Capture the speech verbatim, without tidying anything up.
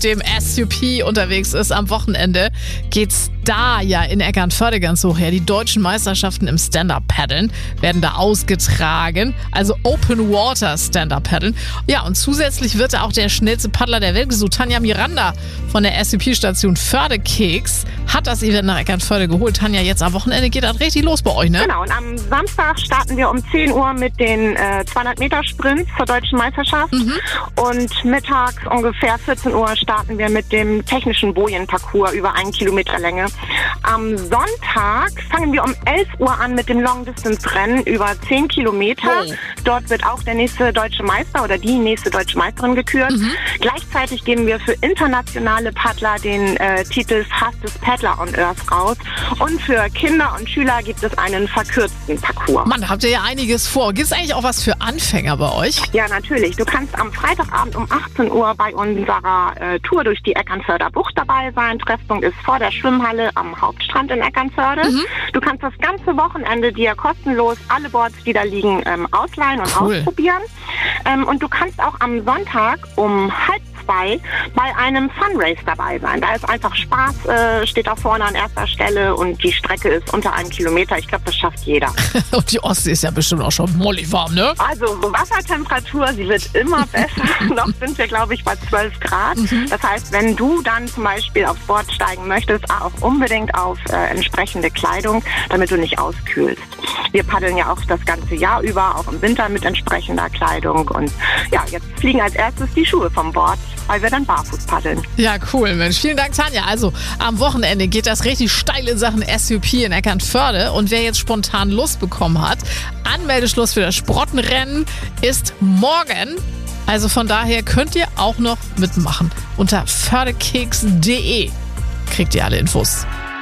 dem S U P unterwegs ist. Am Wochenende geht's da ja in Eckernförde ganz hoch her. Die deutschen Meisterschaften im Stand-Up-Paddeln werden da ausgetragen. Also Open Water Stand-Up-Paddeln. Ja, und zusätzlich wird da auch der schnellste Paddler der Welt gesucht. Tanja Miranda von der S U P-Station Fördekeks hat das Event nach Eckernförde geholt. Tanja, jetzt am Wochenende geht das richtig los bei euch, ne? Genau, und am Samstag starten wir um zehn Uhr mit den äh, zweihundert Meter Sprints zur deutschen Meisterschaft. Mhm. Und mittags ungefähr vierzehn Uhr starten wir mit dem technischen Bojenparcours über einen Kilometer Länge. Am Sonntag fangen wir um elf Uhr an mit dem Long-Distance-Rennen über zehn Kilometer. Oh. Dort wird auch der nächste deutsche Meister oder die nächste deutsche Meisterin gekürt. Mhm. Gleichzeitig geben wir für internationale Paddler den äh, Titel Fastest Paddler on Earth raus. Und für Kinder und Schüler gibt es einen verkürzten Parcours. Mann, da habt ihr ja einiges vor. Gibt es eigentlich auch was für Anfänger bei euch? Ja, natürlich. Du kannst am Freitagabend um achtzehn Uhr bei unserer äh, Tour durch die Eckernförder Bucht dabei sein. Treffpunkt ist vor der Schwimmhalle am Hauptstrand in Eckernförde. Mhm. Du kannst das ganze Wochenende dir kostenlos alle Boards, die da liegen, ähm, ausleihen und cool. ausprobieren. Ähm, und du kannst auch am Sonntag um halb zwei bei einem Funrace dabei sein. Da ist einfach Spaß, äh, steht da vorne an erster Stelle und die Strecke ist unter einem Kilometer. Ich glaube, das schafft jeder. Und die Ostsee ist ja bestimmt auch schon mollig-warm, ne? Also Wassertemperatur, sie wird immer besser. Noch sind wir, glaube ich, bei zwölf Grad. Mhm. Das heißt, wenn du dann zum Beispiel aufs Board steigen möchtest, auch unbedingt auf äh, entsprechende Kleidung, damit du nicht auskühlst. Wir paddeln ja auch das ganze Jahr über, auch im Winter mit entsprechender Kleidung. Und ja, jetzt fliegen als erstes die Schuhe vom Board, weil wir dann barfuß paddeln. Ja, cool, Mensch. Vielen Dank, Tanja. Also am Wochenende geht das richtig steil in Sachen S U P in Eckernförde. Und wer jetzt spontan Lust bekommen hat, Anmeldeschluss für das Sprottenrennen ist morgen. Also von daher könnt ihr auch noch mitmachen. Unter fördekeks punkt de kriegt ihr alle Infos.